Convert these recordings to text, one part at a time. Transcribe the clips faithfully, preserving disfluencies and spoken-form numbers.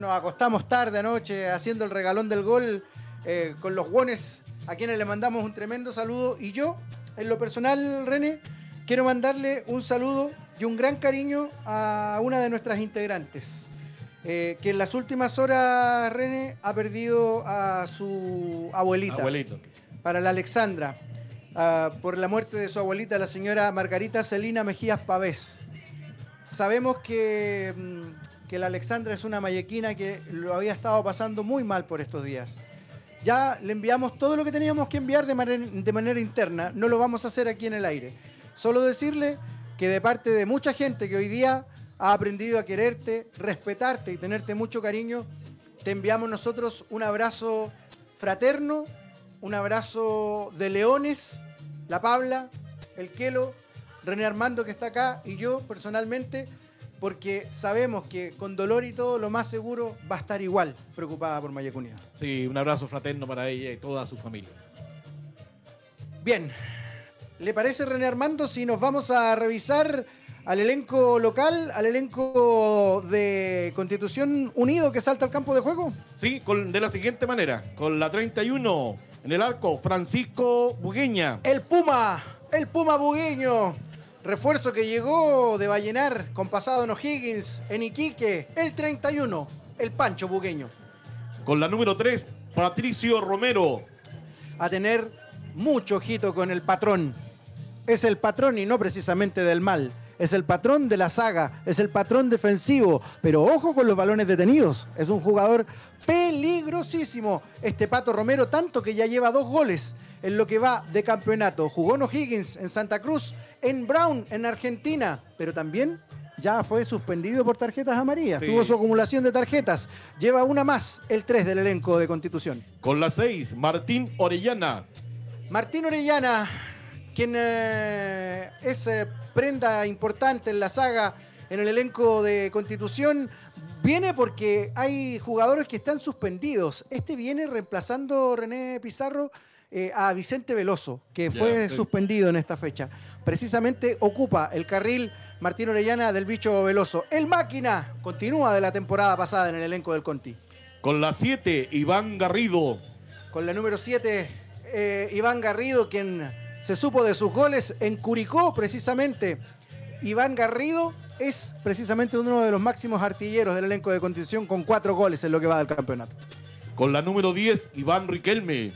Nos acostamos tarde anoche haciendo el regalón del gol eh, con los guones, a quienes le mandamos un tremendo saludo. Y yo, en lo personal, René, quiero mandarle un saludo y un gran cariño a una de nuestras integrantes, eh, que en las últimas horas, René, ha perdido a su abuelita. Abuelito. Para la Alexandra, uh, por la muerte de su abuelita, la señora Margarita Celina Mejías Pavés. Sabemos que... Mmm, que la Alexandra es una mayequina que lo había estado pasando muy mal por estos días. Ya le enviamos todo lo que teníamos que enviar de manera, de manera interna, no lo vamos a hacer aquí en el aire. Solo decirle que de parte de mucha gente que hoy día ha aprendido a quererte, respetarte y tenerte mucho cariño, te enviamos nosotros un abrazo fraterno, un abrazo de leones, la Pabla, el Kelo, René Armando que está acá y yo personalmente, porque sabemos que con dolor y todo, lo más seguro va a estar igual preocupada por Mayacunía. Sí, un abrazo fraterno para ella y toda su familia. Bien, ¿le parece, René Armando, si nos vamos a revisar al elenco local, al elenco de Constitución Unido que salta al campo de juego? Sí, con, de la siguiente manera, con la treinta y uno en el arco, Francisco Bugueña. El Puma, el Puma Bugueño. Refuerzo que llegó de Vallenar con pasado en O'Higgins, en Iquique, el treinta y uno, el Pancho Bugueño. Con la número tres, Patricio Romero. A tener mucho ojito con el patrón. Es el patrón y no precisamente del mal. Es el patrón de la saga, es el patrón defensivo. Pero ojo con los balones detenidos. Es un jugador peligrosísimo. Este Pato Romero, tanto que ya lleva dos goles en lo que va de campeonato. Jugó en O'Higgins, en Santa Cruz, en Brown, en Argentina, pero también ya fue suspendido por tarjetas amarillas. Sí. Tuvo su acumulación de tarjetas. Lleva una más, el tres del elenco de Constitución. Con la seis, Martín Orellana. Martín Orellana, quien eh, es eh, prenda importante en la saga, en el elenco de Constitución, viene porque hay jugadores que están suspendidos. Este viene reemplazando, René Pizarro, Eh, a Vicente Veloso, que fue yeah, sí. suspendido en esta fecha. Precisamente ocupa el carril Martín Orellana del bicho Veloso. El máquina continúa de la temporada pasada en el elenco del Conti. Con la siete, Iván Garrido. Con la número siete, eh, Iván Garrido, quien se supo de sus goles en Curicó, precisamente. Iván Garrido es precisamente uno de los máximos artilleros del elenco de Constitución, con cuatro goles en lo que va del campeonato. Con la número diez, Iván Riquelme.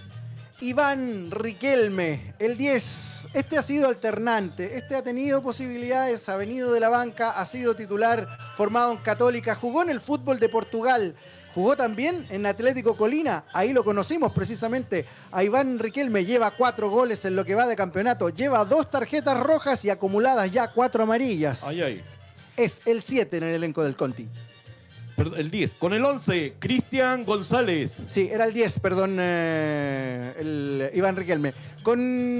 Iván Riquelme, el diez. Este ha sido alternante, este ha tenido posibilidades, ha venido de la banca, ha sido titular, formado en Católica, jugó en el fútbol de Portugal, jugó también en Atlético Colina, ahí lo conocimos precisamente. A Iván Riquelme lleva cuatro goles en lo que va de campeonato, lleva dos tarjetas rojas y acumuladas ya cuatro amarillas. Ay, ay. Es el siete en el elenco del Conti. Perdón, el diez. Con el once, Cristian González. Sí, era el diez, perdón, eh, el Iván Riquelme. Con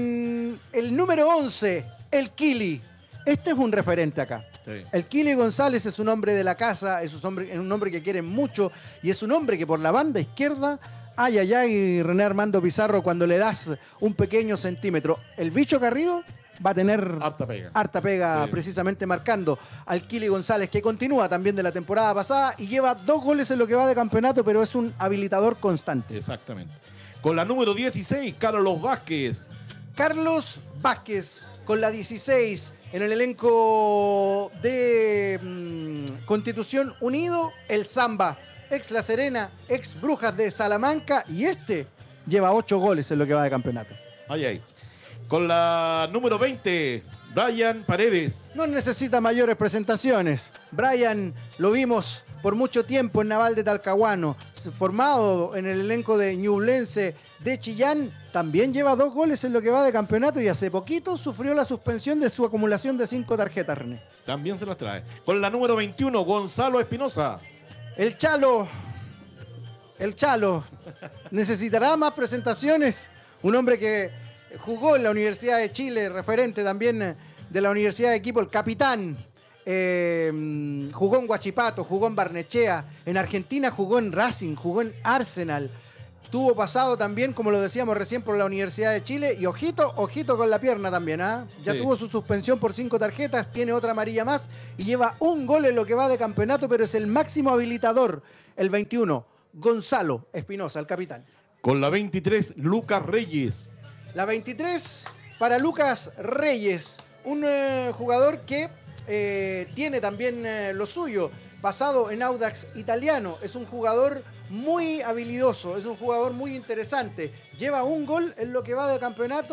el número once, el Kili. Este es un referente acá. Sí. El Kili González es un hombre de la casa, es un hombre, es un hombre que quiere mucho y es un hombre que por la banda izquierda, ay, ay, ay, René Armando Pizarro, cuando le das un pequeño centímetro. El bicho Garrido va a tener harta pega, harta pega sí. Precisamente marcando al Kili González, que continúa también de la temporada pasada y lleva dos goles en lo que va de campeonato, pero es un habilitador constante. Exactamente. Con la número dieciséis, Carlos Vázquez. Carlos Vázquez, con la dieciséis, en el elenco de mmm, Constitución Unido, el Zamba, ex La Serena, ex Brujas de Salamanca, y este lleva ocho goles en lo que va de campeonato. Ay, ay. Con la número veinte, Brian Paredes. No necesita mayores presentaciones. Brian lo vimos por mucho tiempo en Naval de Talcahuano, formado en el elenco de Ñublense de Chillán. También lleva dos goles en lo que va de campeonato y hace poquito sufrió la suspensión de su acumulación de cinco tarjetas, René. También se las trae. Con la número veintiuno, Gonzalo Espinosa. El Chalo. El Chalo. ¿Necesitará más presentaciones? Un hombre que jugó en la Universidad de Chile, referente también de la Universidad de Equipo, el capitán. Eh, jugó en Huachipato, jugó en Barnechea, en Argentina jugó en Racing, jugó en Arsenal. Tuvo pasado también, como lo decíamos recién, por la Universidad de Chile. Y ojito, ojito con la pierna también, ¿ah? Ya Sí. tuvo su suspensión por cinco tarjetas, tiene otra amarilla más y lleva un gol en lo que va de campeonato, pero es el máximo habilitador, el veintiuno, Gonzalo Espinosa, el capitán. Con la veintitrés, Lucas Reyes. La veintitrés para Lucas Reyes, un eh, jugador que eh, tiene también eh, lo suyo, pasado en Audax Italiano. Es un jugador muy habilidoso, es un jugador muy interesante. Lleva un gol en lo que va de campeonato.